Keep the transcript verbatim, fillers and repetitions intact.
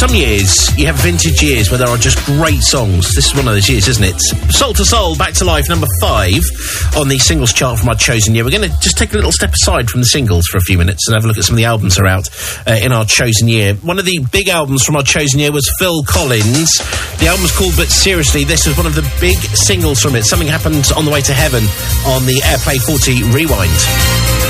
Some years, you have vintage years where there are just great songs. This is one of those years, isn't it? Soul to Soul, Back to Life, number five on the singles chart from our chosen year. We're going to just take a little step aside from the singles for a few minutes and have a look at some of the albums that are out uh, in our chosen year. One of the big albums from our chosen year was Phil Collins. The album's called But Seriously. This was one of the big singles from it. Something Happened on the Way to Heaven on the Airplay forty Rewind.